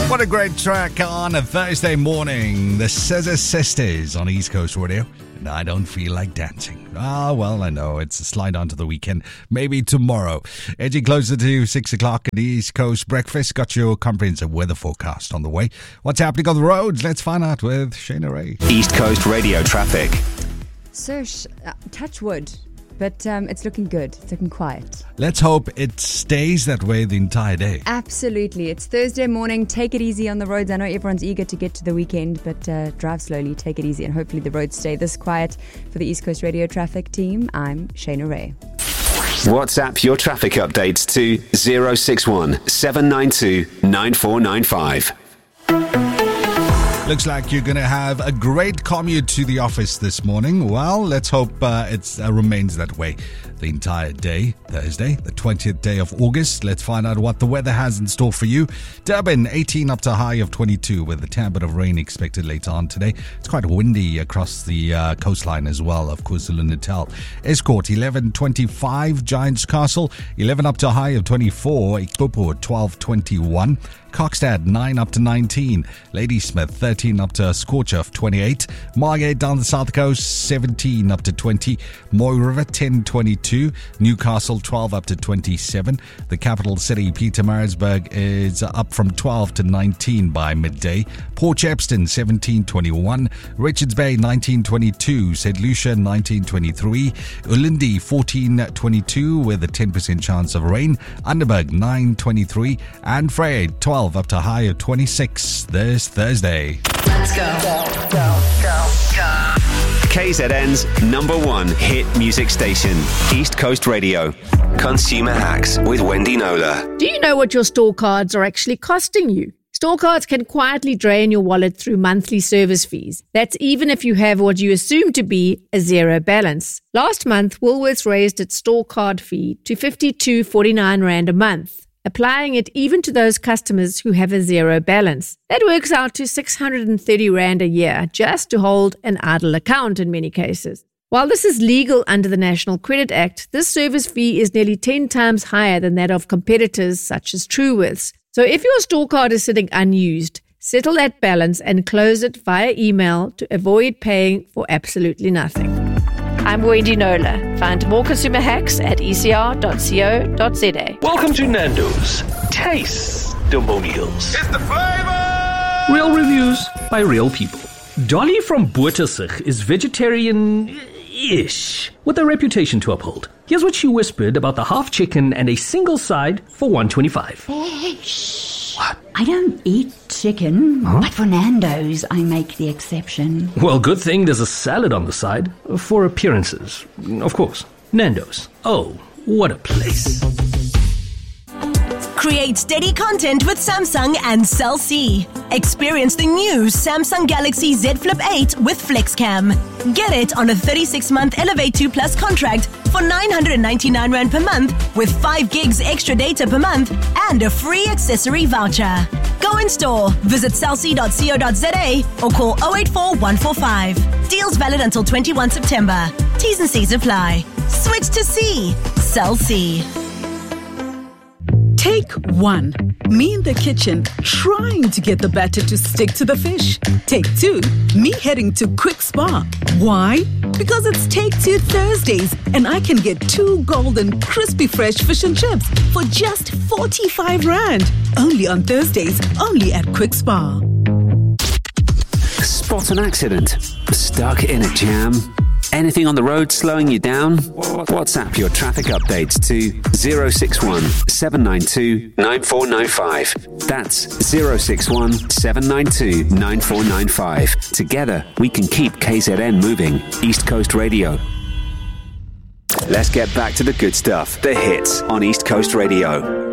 What a great track on a Thursday morning. The Scissor Sisters on East Coast Radio. And I don't feel like dancing. Well, I know it's a slide onto the weekend. Maybe tomorrow. Edging closer to 6 o'clock at East Coast Breakfast. Got your comprehensive weather forecast on the way. What's happening on the roads? Let's find out with Shayna Ray. East Coast Radio traffic. So, touch wood. But it's looking good. It's looking quiet. Let's hope it stays that way the entire day. Absolutely. It's Thursday morning. Take it easy on the roads. I know everyone's eager to get to the weekend, but drive slowly, take it easy, and hopefully the roads stay this quiet. For the East Coast Radio traffic team, I'm Shayna Ray. WhatsApp your traffic updates to 061 792 9495. Looks like you're going to have a great commute to the office this morning. Well, let's hope it remains that way the entire day. Thursday, the 20th day of August. Let's find out what the weather has in store for you. Durban, 18 up to a high of 22 with a tad bit of rain expected later on today. It's quite windy across the coastline as well, of KwaZulu-Natal. Escort, 11:25. Giants Castle, 11 up to a high of 24. Ikpupu, 12:21. Kokstad, 9 up to 19. Ladysmith, 13 up to a scorcher of 28. Margate down the south coast, 17 up to 20. Moy River, 10:22. Newcastle, 12 up to 27. The capital city, Pietermaritzburg, is up from 12 to 19 by midday. Port Shepstone, 17:21. Richards Bay, 19:22. St. Lucia, 19:23. Ulindi, 14:22 with a 10% chance of rain. Underberg, 9:23. And Freyheim, 12 up to a high of 26 this Thursday. Let's go. KZN's number one hit music station, East Coast Radio. Consumer Hacks with Wendy Nola. Do you know what your store cards are actually costing you? Store cards can quietly drain your wallet through monthly service fees. That's even if you have what you assume to be a zero balance. Last month, Woolworths raised its store card fee to R52.49 Rand a month, applying it even to those customers who have a zero balance. That works out to 630 Rand a year just to hold an idle account in many cases. While this is legal under the National Credit Act, this service fee is nearly 10 times higher than that of competitors such as Truworths. So if your store card is sitting unused, settle that balance and close it via email to avoid paying for absolutely nothing. I'm Wendy Nola. Find more consumer hacks at ecr.co.za. Welcome to Nando's Taste-Demonials. It's the flavor! Real reviews by real people. Dolly from Boertesig is vegetarian-ish, with a reputation to uphold. Here's what she whispered about the half chicken and a single side for $1.25. What? I don't eat chicken, but for Nando's, I make the exception. Well, good thing there's a salad on the side for appearances. Of course. Nando's. Oh, what a place. Create steady content with Samsung and Cell C. Experience the new Samsung Galaxy Z Flip 8 with FlexCam. Get it on a 36-month Elevate 2 Plus contract for 999 Rand per month with 5 gigs extra data per month and a free accessory voucher. Go in store, visit cellc.co.za or call 084 145. Deals valid until 21 September. T's and C's apply. Switch to C. Cell C. Take one. Me in the kitchen trying to get the batter to stick to the fish. Take two. Me heading to Quick Spa. Why? Because it's Take Two Thursdays and I can get 2 golden crispy fresh fish and chips for just 45 Rand. Only on Thursdays, only at Quick Spa. Spot an accident. Stuck in a jam. Anything on the road slowing you down? WhatsApp your traffic updates to 061 792 9495. That's 061 792 9495. Together, we can keep KZN moving. East Coast Radio. Let's get back to the good stuff. The hits on East Coast Radio.